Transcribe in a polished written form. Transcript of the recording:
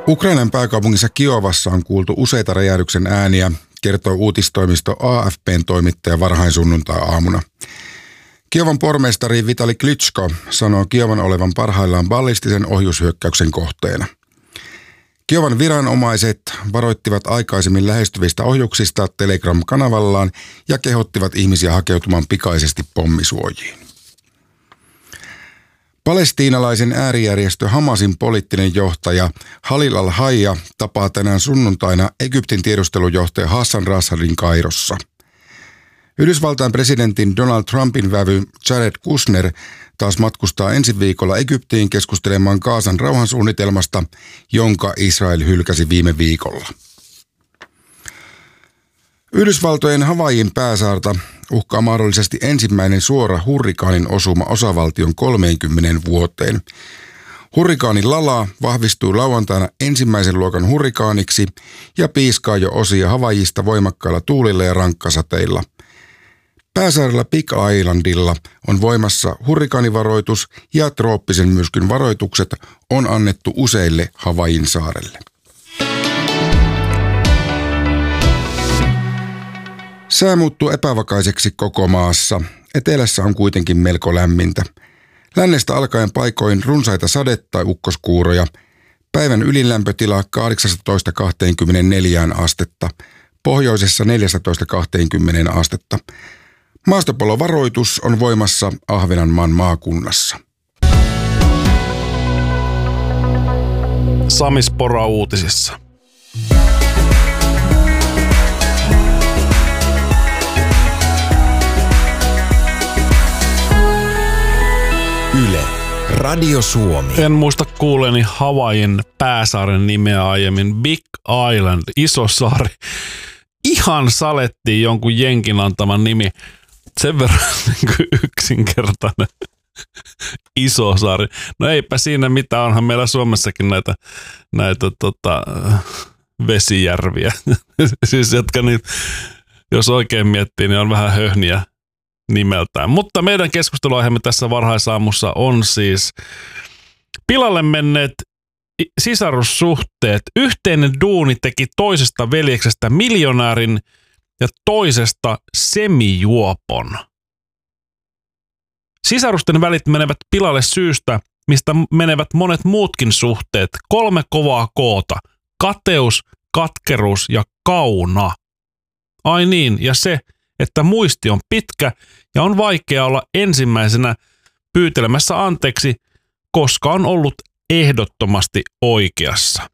Ukrainan pääkaupungissa Kiovassa on kuultu useita räjähdyksen ääniä, kertoo uutistoimisto AFP:n toimittaja varhainsunnuntai-aamuna. Kiovan pormestari Vitali Klitschko sanoo Kiovan olevan parhaillaan ballistisen ohjushyökkäyksen kohteena. Kiovan viranomaiset varoittivat aikaisemmin lähestyvistä ohjuksista Telegram-kanavallaan ja kehottivat ihmisiä hakeutumaan pikaisesti pommisuojiin. Palestiinalaisen äärijärjestö Hamasin poliittinen johtaja Halil al-Hayya tapaa tänään sunnuntaina Egyptin tiedustelujohtaja Hassan Rashadin Kairossa. Yhdysvaltain presidentin Donald Trumpin vävy Jared Kushner taas matkustaa ensi viikolla Egyptiin keskustelemaan Gazan rauhansuunnitelmasta, jonka Israel hylkäsi viime viikolla. Yhdysvaltojen Havaijin pääsaarta uhkaa mahdollisesti ensimmäinen suora hurrikaanin osuma osavaltion 30 vuoteen. Hurrikaani Lala vahvistui lauantaina ensimmäisen luokan hurrikaaniksi ja piiskaa jo osia Havaijista voimakkailla tuulilla ja rankkasateilla. Pääsaarella Big Islandilla on voimassa hurrikaanivaroitus ja trooppisen myrskyn varoitukset on annettu useille Havaijin saarelle. Sää muuttuu epävakaiseksi koko maassa. Etelässä on kuitenkin melko lämmintä. Lännestä alkaen paikoin runsaita sade- tai ukkoskuuroja. Päivän ylilämpötila 18-24 astetta. Pohjoisessa 14-20 astetta. Maastopalovaroitus on voimassa Ahvenanmaan maakunnassa. Sami Spora uutisissa. Yle, Radio Suomi. En muista kuuleeni Havaijin pääsaaren nimeä aiemmin. Big Island, iso saari. Ihan salettiin jonkun jenkin antaman nimi. Sen verran yksinkertainen iso saari. No eipä siinä mitään, onhan meillä Suomessakin näitä vesijärviä. Siis jotka jos oikein miettii, niin on vähän höhniä nimeltään. Mutta meidän keskusteluaiheemme tässä varhaisaamussa on siis pilalle menneet sisarussuhteet. Yhteinen duuni teki toisesta veljeksestä miljonäärin ja toisesta semijuopon. Sisarusten välit menevät pilalle syystä, mistä menevät monet muutkin suhteet. 3 kovaa koota. Kateus, katkeruus ja kauna. Ai niin, ja se, että muisti on pitkä ja on vaikea olla ensimmäisenä pyytelemässä anteeksi, koska on ollut ehdottomasti oikeassa.